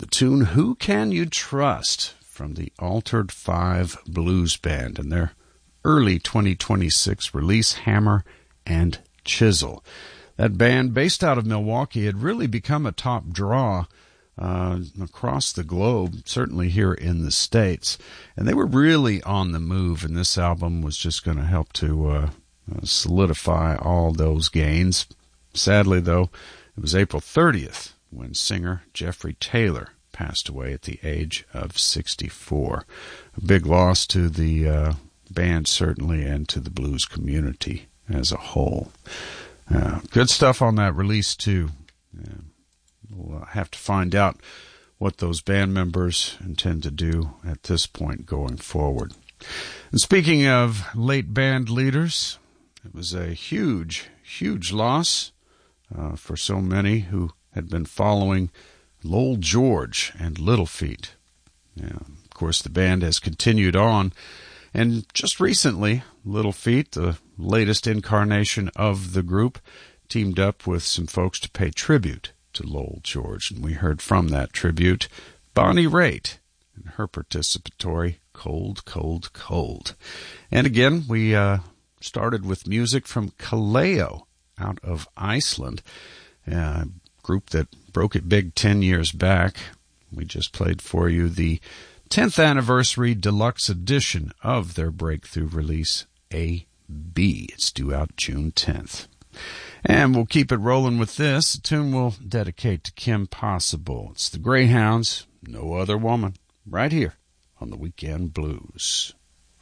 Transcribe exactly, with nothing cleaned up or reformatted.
tune Who Can You Trust from the Altered Five Blues Band and their early twenty twenty-six release Hammer and Chisel. That band, based out of Milwaukee, had really become a top draw uh, across the globe, certainly here in the States. And they were really on the move, and this album was just going to help to uh, uh, solidify all those gains. Sadly, though, it was April thirtieth when singer Jeffrey Taylor passed away at the age of sixty-four. A big loss to the uh, band, certainly, and to the blues community as a whole. Uh, good stuff on that release, too. Uh, we'll uh, have to find out what those band members intend to do at this point going forward. And speaking of late band leaders, it was a huge, huge loss uh, for so many who had been following Lowell George and Little Feat. Yeah, of course, the band has continued on, and just recently, Little Feat, the latest incarnation of the group, teamed up with some folks to pay tribute to Lowell George, and we heard from that tribute Bonnie Raitt and her participatory Cold, Cold, Cold. And again, we uh, started with music from Kaleo out of Iceland, a group that broke it big ten years back. We just played for you the tenth anniversary deluxe edition of their breakthrough release, A B. It's due out June tenth. And we'll keep it rolling with this, a tune we'll dedicate to Kim Possible. It's the Greyhounds, No Other Woman, right here on the Weekend Blues.